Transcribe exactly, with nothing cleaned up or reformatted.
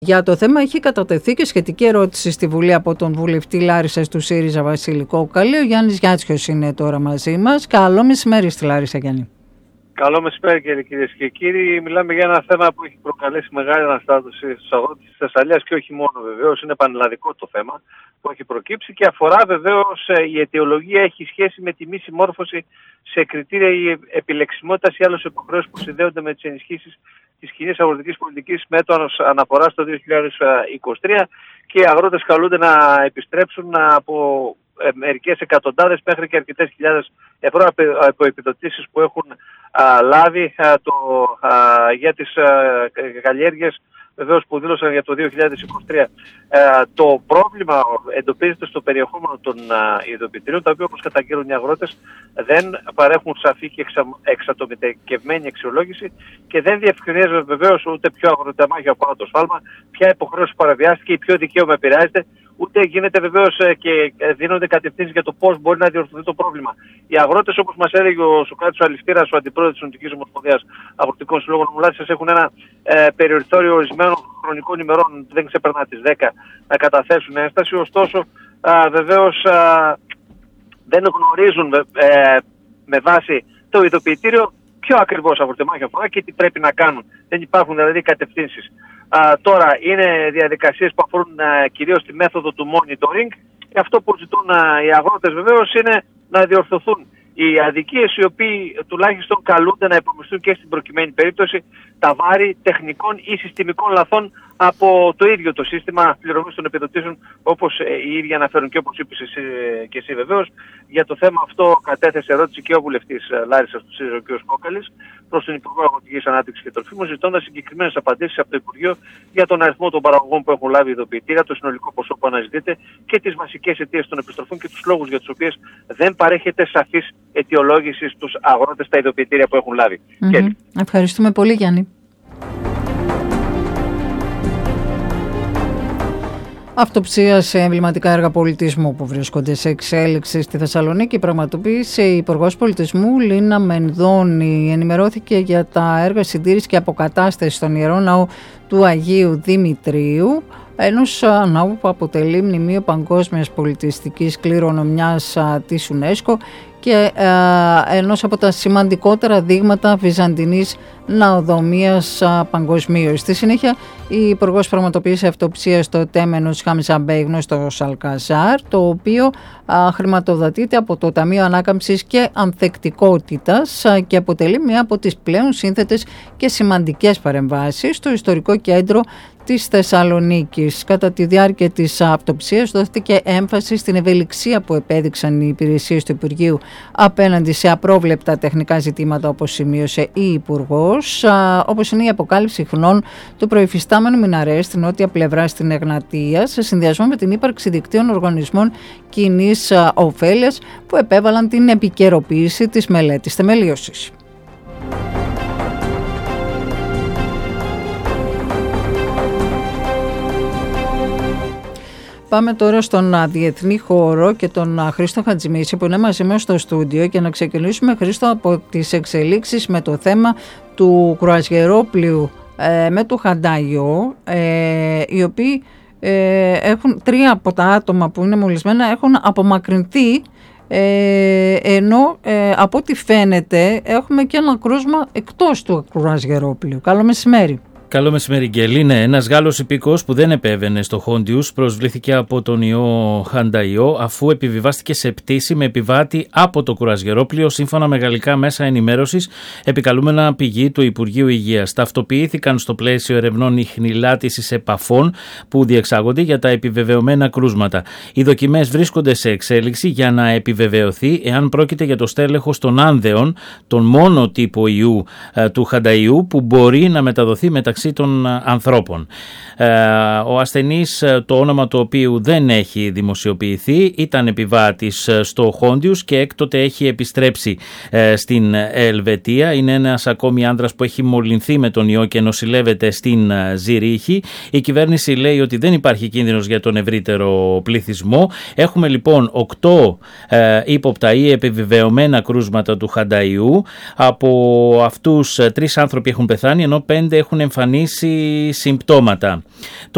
Για το θέμα έχει κατατεθεί και σχετική ερώτηση στη Βουλή από τον βουλευτή Λάρισσας του ΣΥΡΙΖΑ Βασίλη Κόκαλη. Ο Γιάννης Γιάτσιος είναι τώρα μαζί μας. Καλό μεσημέρι στη Λάρισσα, Γιάννη. Καλό μεσημέρι κυρίες και κύριοι. Μιλάμε για ένα θέμα που έχει προκαλέσει μεγάλη αναστάτωση στους αγρότες της Θεσσαλίας και όχι μόνο βεβαίως. Είναι πανελλαδικό το θέμα που έχει προκύψει και αφορά βεβαίως, η αιτιολογία έχει σχέση με τη μη συμμόρφωση σε κριτήρια ή επιλεξιμότητας ή άλλες υποχρεώσεις που συνδέονται με τις ενισχύσεις της κοινής αγροτικής πολιτικής με το αναφορά στο δύο χιλιάδες είκοσι τρία και οι αγρότες καλούνται να επιστρέψουν από μερικές εκατοντάδες μέχρι και αρκετές χιλιάδες ευρώ από επιδοτήσεις που έχουν α, λάβει α, το, α, για τις καλλιέργειες βεβαίως που δήλωσαν για το δύο χιλιάδες είκοσι τρία. Ε, το πρόβλημα εντοπίζεται στο περιεχόμενο των ειδοποιητηρίων, τα οποία όπως καταγγέλνουν οι αγρότες δεν παρέχουν σαφή και εξα, εξατομικευμένη αξιολόγηση και δεν διευκρινίζεται βεβαίως ούτε ποιο αγροτεμάχιο από το σφάλμα, ποια υποχρέωση παραβιάστηκε ή ποιο δικαίωμα επηρεάζεται, ούτε γίνεται βεβαίως και δίνονται κατευθύνσεις για το πώς μπορεί να διορθωθεί το πρόβλημα. Οι αγρότες, όπως μας έλεγε ο Σοκράτης ο Αληφτήρας, ο αντιπρόεδρος της Εθνικής Ομοσπονδίας Αγροτικών Συλλόγων Μουλάτσας, έχουν ένα ε, περιοριστόριο ορισμένων χρονικών ημερών, δεν ξεπερνά τις δέκα, να καταθέσουν ένσταση. Ωστόσο, α, βεβαίως α, δεν γνωρίζουν ε, με βάση το ειδοποιητήριο ποιο ακριβώς αγροτεμάχιο αφορά και τι πρέπει να κάνουν. Δεν υπάρχουν δηλαδή κατευθύνσεις. Α, τώρα είναι διαδικασίες που αφορούν α, κυρίως τη μέθοδο του monitoring και αυτό που ζητούν α, οι αγρότες βεβαίως είναι να διορθωθούν οι αδικίες οι οποίοι τουλάχιστον καλούνται να υπομισθούν και στην προκειμένη περίπτωση τα βάρη τεχνικών ή συστημικών λαθών από το ίδιο το σύστημα πληρωμής των επιδοτήσεων, όπως ε, οι ίδιοι αναφέρουν και όπως είπες εσύ, ε, και εσύ βεβαίως. Για το θέμα αυτό κατέθεσε ερώτηση και ο βουλευτής ε, Λάρισσας του ΣΥΡΙΖΑ, ο κ. Κόκαλης, προς τον Υπουργό Αγροτικής Ανάπτυξης και Τροφίμων, ζητώντας συγκεκριμένες απαντήσεις από το Υπουργείο για τον αριθμό των παραγωγών που έχουν λάβει ειδοποιητήρια, το συνολικό ποσό που αναζητείται και τις βασικές αιτίες των επιστροφών και τους λόγους για τους οποίους δεν παρέχεται σαφής αιτιολόγηση στους αγρότες στα ειδοποιητήρια που έχουν λάβει. Mm-hmm. Ευχαριστούμε πολύ, Γιάννη. Αυτοψία σε εμβληματικά έργα πολιτισμού που βρίσκονται σε εξέλιξη στη Θεσσαλονίκη πραγματοποίησε η Υπουργός Πολιτισμού Λίνα Μενδώνη. Ενημερώθηκε για τα έργα συντήρησης και αποκατάστασης στον Ιερό Ναό του Αγίου Δημητρίου, ενός ναού που αποτελεί μνημείο παγκόσμιας πολιτιστικής κληρονομιάς της UNESCO και ε, ενός από τα σημαντικότερα δείγματα βυζαντινής ναοδομίας παγκοσμίως. Στη συνέχεια η Υπουργός πραγματοποίησε αυτοψία στο τέμενος Χάμζα Μπέι, γνωστό Αλκαζάρ, το οποίο α, χρηματοδοτείται από το Ταμείο Ανάκαμψης και Ανθεκτικότητας α, και αποτελεί μία από τις πλέον σύνθετες και σημαντικές παρεμβάσεις στο ιστορικό κέντρο της Θεσσαλονίκης. Κατά τη διάρκεια της αυτοψίας δόθηκε έμφαση στην ευελιξία που επέδειξαν οι υπηρεσίες του Υπουργείου απέναντι σε απρόβλεπτα τεχνικά ζητήματα, όπως σημείωσε η Υπουργός, όπως είναι η αποκάλυψη χνών του προϊφιστάμενου μιναρέ στην νότια πλευρά στην Εγνατία, σε συνδυασμό με την ύπαρξη δικτύων οργανισμών κοινής ωφέλειας που επέβαλαν την επικαιροποίηση της μελέτης θεμελίωσης. Πάμε τώρα στον διεθνή χώρο και τον Χρήστο Χατζημίση που είναι μαζί μας στο στούντιο και να ξεκινήσουμε, Χρήστο, από τις εξελίξεις με το θέμα του κρουαζιερόπλοιου ε, με το Hyundai, ε, οι οποίοι ε, έχουν, τρία από τα άτομα που είναι μολυσμένα έχουν απομακρυνθεί, ε, ενώ ε, από ό,τι φαίνεται έχουμε και ένα κρούσμα εκτός του κρουαζιερόπλοιου. Καλό μεσημέρι. Καλό μεσημέρι, Γκέλη. Ναι, ένας Γάλλος υπήκος που δεν επέβαινε στο Χόντιους προσβλήθηκε από τον ιό Hyundai αφού επιβιβάστηκε σε πτήση με επιβάτη από το κρουαζιερόπλοιο, σύμφωνα με γαλλικά μέσα ενημέρωσης, επικαλούμενα πηγή του Υπουργείου Υγείας. Ταυτοποιήθηκαν στο πλαίσιο ερευνών ιχνηλάτησης επαφών που διεξάγονται για τα επιβεβαιωμένα κρούσματα. Οι δοκιμές βρίσκονται σε εξέλιξη για να επιβεβαιωθεί εάν πρόκειται για το στέλεχος των άνδεων, τον μόνο τύπο ιού ε, του Hyundai που μπορεί να μεταδοθεί μεταξύ των ανθρώπων. Ο ασθενής, το όνομα του οποίου δεν έχει δημοσιοποιηθεί, ήταν επιβάτης στο Χόντιους και έκτοτε έχει επιστρέψει στην Ελβετία. Είναι ένας ακόμη άνδρας που έχει μολυνθεί με τον ιό και νοσηλεύεται στην Ζηρίχη. Η κυβέρνηση λέει ότι δεν υπάρχει κίνδυνος για τον ευρύτερο πληθυσμό. Έχουμε λοιπόν οκτώ ύποπτα ή επιβεβαιωμένα κρούσματα του Hyundai. Από αυτούς τρεις άνθρωποι έχουν πεθάνει, ενώ πέντε έχουν εμφανίσει συμπτώματα.